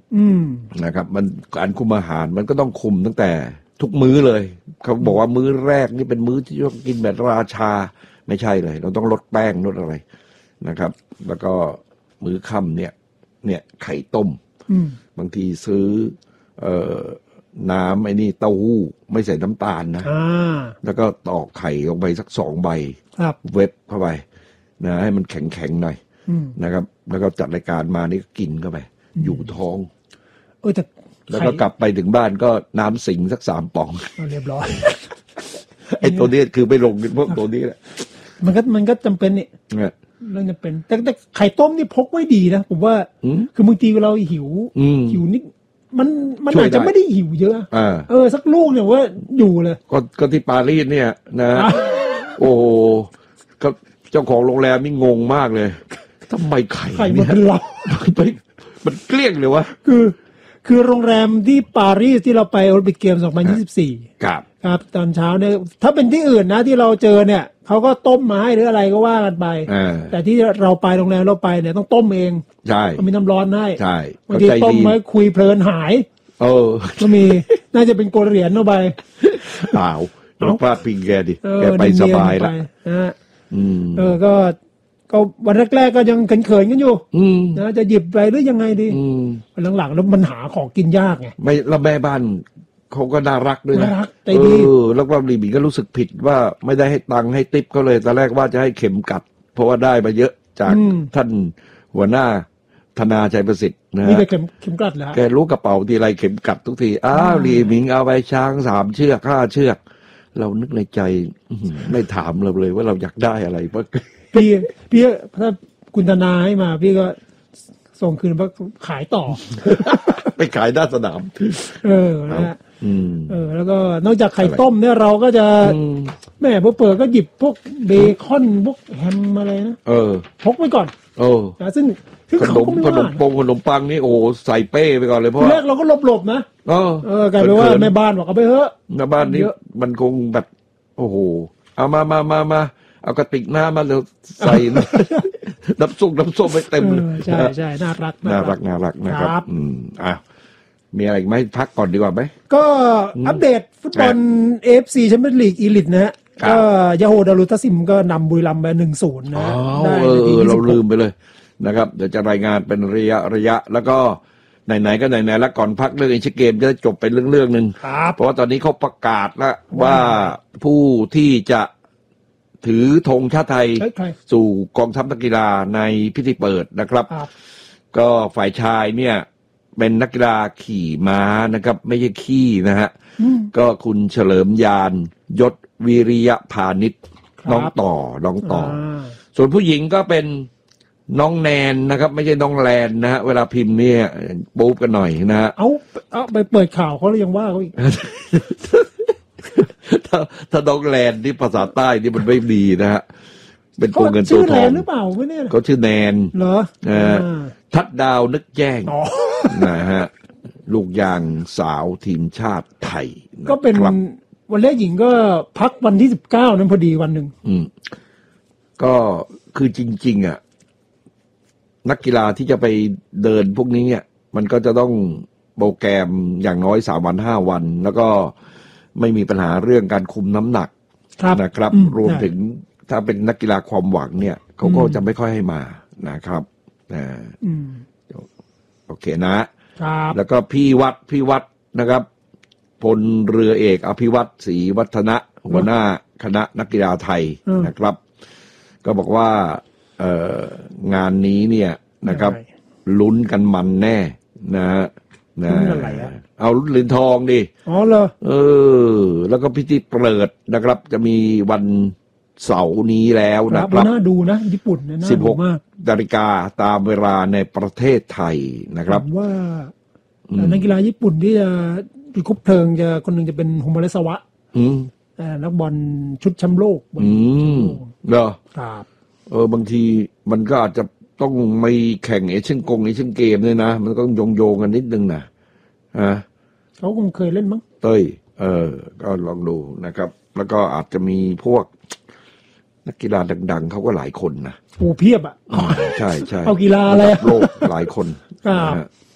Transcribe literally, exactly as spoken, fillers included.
นะครับมันการคุมอาหารมันก็ต้องคุมตั้งแต่ทุกมื้อเลยเขาบอกว่ามื้อแรกนี่เป็นมื้อที่ต้องกินแบบราชาไม่ใช่เลยเราต้องลดแป้งลดอะไรนะครับแล้วก็มื้อค่ำเนี่ยเนี่ยไข่ต้มบางทีซื้อเอ่อน้ำไอ้นี่เต้าหู้ไม่ใส่น้ำตาลนะแล้วก็ตอกไข่ลงไปสักสองใบเว็บเข้าไปนะให้มันแข็งๆหน่อยนะครับแล้วก็จัดรายการมานี่ก็กินเข้าไปอยู่ท้องเออแต่แล้วก็กลับไปถึงบ้านก็น้ำสิงสักสามป๋องเรียบร้อยไอ้ตัวนี้คือไม่ลงพวกตัวนี้แหละมันก็มันก็จำเป็นนี่เรื่องจำเป็นแต่แต่ไข่ต้มนี่พกไว้ดีนะผมว่าคือบางทีเราหิวหิวนิดมันมันอาจจะไม่ได้หิวเยอะเออสักลูกเนี่ยว่าอยู่เลยก็ก็ที่ปารีสเนี่ยนะโอ้ก็เจ้าของโรงแรมนี่งงมากเลยทำไมไข่ไข่มันเป็นเรามันเกลี้ยงเลยวะคือคือโรงแรมที่ปารีสที่เราไปโอลิมปิกเกมสองพันยี่สิบสี่ครับครับตอนเช้าเนี่ยถ้าเป็นที่อื่นนะที่เราเจอเนี่ยเขาก็ต้มมาให้หรืออะไรก็ว่ากันไปแต่ที่เราไปโรงแรมเราไปเนี่ยต้องต้มเองใช่มีน้ำร้อนให้ใช่บางทีต้มไว้คุยเพลินหายเออก็มีน่าจะเป็นโกลเหรียญเอาไปเปล่าเราพลาดพิงแกดิแกไปสบายแล้วนะเออก็ก็วันแรกๆก็ยังเขินๆกันอยู่นะจะหยิบไปหรือยังไงดีหลังๆแล้วมันหาของกินยากไงไม่แล้วแม่บ้านเขาก็น่ารักด้วยนะเออแล้วก็รีบีก็รู้สึกผิดว่าไม่ได้ให้ตังค์ให้ติ๊บเขาเลยตอนแรกว่าจะให้เข็มกัดเพราะว่าได้มาเยอะจากท่านหัวหน้าธนาชัยประสิทธิ์นะนี่เป็นเข็มเข็มกัดแล้วแกรู้กระเป๋าทีไรเข็มกัดทุกทีอ้าวรีบิงเอาไปช้างสามเชือกห้าเชือกเรานึกในใจไม่ถามเราเลยว่าเราอยากได้อะไรเพราะพี่พี่ถ้าคุณธนาให้มาพี่ก็ส่งคืนว่าขายต่อไปขายด้านสนามเออนะเออแล้วก็นอกจากไข่ต้มเนี่ยเราก็จะแม่พอเปิดก็หยิบพวกเบคอนพวกแฮมอะไรนะเออพกไว้ก่อนเออนะซึ่งขนมขนมปงขนมปังนี่โอ้ใส่เป้ไปก่อนเลยเพราะแรกเราก็หลบๆนะเออเออกลายเป็นว่าแม่บ้านบอกเอาไปเถอะแม่บ้านนี้มันคงแบบโอ้โหเอามามามามาเอากระติกน้ำมาแล้วใส่น้ำซุปน้ำส้มไปเต็มเลยใช่ใช่น่ารักน่ารักน่ารักนะครับอืมอ่ะมีอะไรไหมพักก่อนดีกว่าไหมก็อัปเดตฟุตบอล เอ เอฟ ซี แชมเปี้ยนส์ลีกอีลิทนะฮะก็ยาโฮดารุตัสซิมก็นำบุรีรัมย์ไป หนึ่งศูนย์ นะได้เออเราลืมไปเลยนะครับเดี๋ยวจะรายงานเป็นระยะระยะแล้วก็ไหนๆก็ไหนๆแล้วก่อนพักเรื่องเอเชียเกมจะจบไปเรื่องๆนึงเพราะว่าตอนนี้เขาประกาศแล้วว่าผู้ที่จะถือธงชาติไทยสู่กองทัพนักกีฬาในพิธีเปิดนะครับก็ฝ่ายชายเนี่ยเป็นนักกีฬาขี่ม้านะครับไม่ใช่ขี่นะฮะก็คุณเฉลิมยานยศวิริยพานิชน้องต่อน้องต่อส่วนผู้หญิงก็เป็นน้องแนนนะครับไม่ใช่น้องแลนนะฮะเวลาพิมพ์เนี่ยปุ๊บกันหน่อยนะฮะเอาเอาไปเปิดข่าวเขาเลยยังว่าเขาอีกถ้าถ้าน้องแลนที่ภาษาใต้นี่มันไม่ดีนะฮะเป็นตัวเงินตัวทองชื่อแลนหรือเปล่าไม่แน่เขาชื่อแนนเหรอทัดดาวนึกแจ้งนะฮะลูกยางสาวทีมชาติไทยก็เป็นวันแรกหญิงก็พักวันที่สิบเก้านั้นพอดีวันหนึ่งอืมก็คือจริงๆอ่ะนักกีฬาที่จะไปเดินพวกนี้เนี่ยมันก็จะต้องโปรแกรมอย่างน้อยสามวันห้าวันแล้วก็ไม่มีปัญหาเรื่องการคุมน้ำหนักนะครับรวมถึงถ้าเป็นนักกีฬาความหวังเนี่ยเขาก็จะไม่ค่อยให้มานะครับอ่าโอเคนะแล้วก็พี่วัดพี่วัดนะครับพลเรือเอกอภิวัตรศรีวัฒนะหัวหน้าคณะนักกีฬาไทยนะครับก็บอกว่างานนี้เนี่ยนะครับลุ้นกันมันแน่นะนะเอาลุ้นเหรียญทองดิอ๋อเหรอเออแล้วก็พิธีเปิดนะครับจะมีวันเสาร์นี้แล้วนะครับน่าดูนะญี่ปุ่นเนี่ยน่าดูมากนาฬิกาตามเวลาในประเทศไทยนะครับว่านักกีฬาญี่ปุ่นที่จะติดคุบเพลิงจะคนหนึ่งจะเป็นโฮมาเรสวะนักบอลชุดแชมป์โลกอืมเหรอครับเออบางทีมันก็อาจจะต้องไม่แข่งเอเชียนกงเอเชียนเกมด้วยนะมันก็โยงโยงกันนิดนึงนะฮะเขาคงเคยเล่นมั้งเต้ยเออก็ลองดูนะครับแล้วก็อาจจะมีพวกนักกีฬาดังๆเขาก็หลายคนนะโอ้เพียบอ่ะใช่ใช่เอากีฬาอะไรโลกหลายคนครับ